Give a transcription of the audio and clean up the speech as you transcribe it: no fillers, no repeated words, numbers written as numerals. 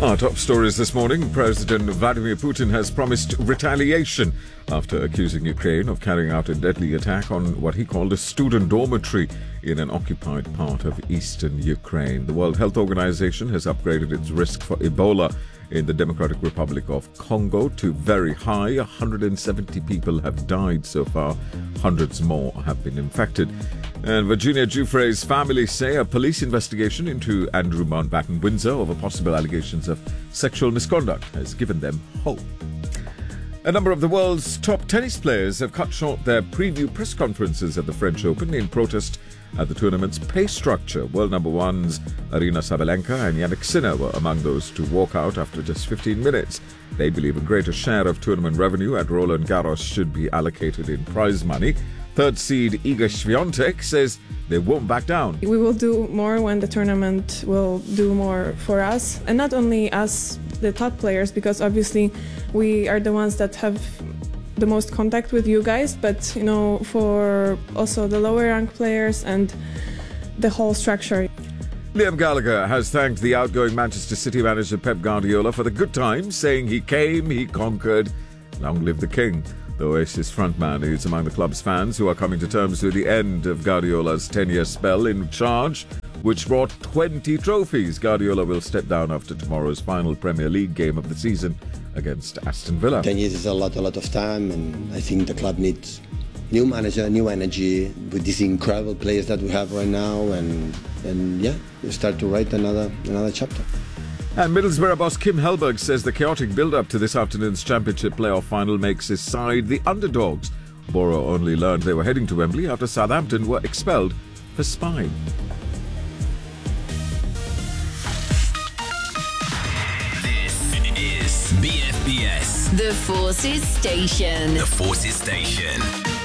Our top stories this morning. President Vladimir Putin has promised retaliation after accusing Ukraine of carrying out a deadly attack on what he called a student dormitory in an occupied part of eastern Ukraine. The World Health Organization has upgraded its risk for Ebola in the Democratic Republic of Congo to very high. 170 people have died so far. Hundreds more have been infected. And Virginia Giuffre's family say a police investigation into Andrew Mountbatten Windsor over possible allegations of sexual misconduct has given them hope. A number of the world's top tennis players have cut short their preview press conferences at the French Open in protest at the tournament's pay structure. World number ones Aryna Sabalenka and Jannik Sinner were among those to walk out after just 15 minutes. They believe a greater share of tournament revenue at Roland Garros should be allocated in prize money. Third seed Iga Swiatek says they won't back down. We will do more when the tournament will do more for us. And not only us, the top players, because obviously we are the ones that have the most contact with you guys, but for also the lower ranked players and the whole structure. Liam Gallagher has thanked the outgoing Manchester City manager Pep Guardiola for the good times, saying he came, he conquered, long live the king. The Oasis frontman is among the club's fans who are coming to terms with the end of Guardiola's 10-year spell in charge, which brought 20 trophies. Guardiola will step down after tomorrow's final Premier League game of the season against Aston Villa. 10 years is a lot of time, and I think the club needs new manager, new energy with these incredible players that we have right now, and yeah, we start to write another chapter. And Middlesbrough boss Kim Hellberg says the chaotic build-up to this afternoon's Championship playoff final makes his side the underdogs. Borough only learned they were heading to Wembley after Southampton were expelled for spying. This is BFBS. The Forces Station. The Forces Station.